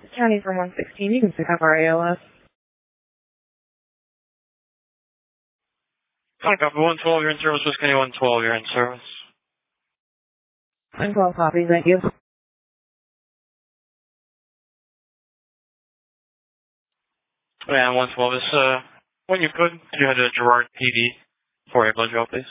County from 116, you can pick up our ALS. Hi, copy 112, you're in service. Whiskey 112, you're in service. 112 copy, thank you. Yeah, 112 is, when you could you had a Gerard PD for a blood draw, please?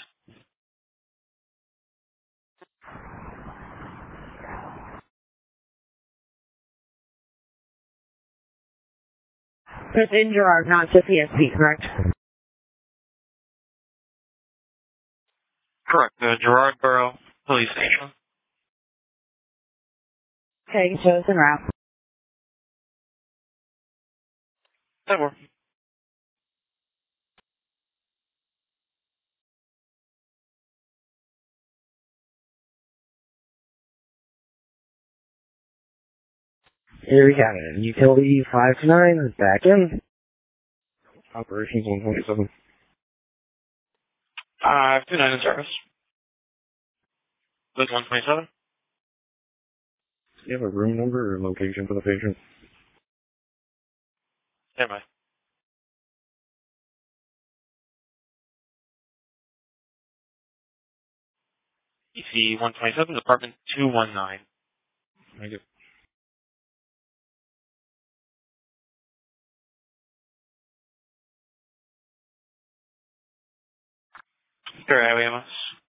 It's in Gerard, not just ESP, correct? Correct, the Gerard Borough Police Station. Okay, chosen route. That works. Here we have it. Utility 5-9 is back in. Operations 127. 529 in service. This 127. Do you have a room number or location for the patient? Stand by. EC 127, Department 219. Thank you. Sure, AMS.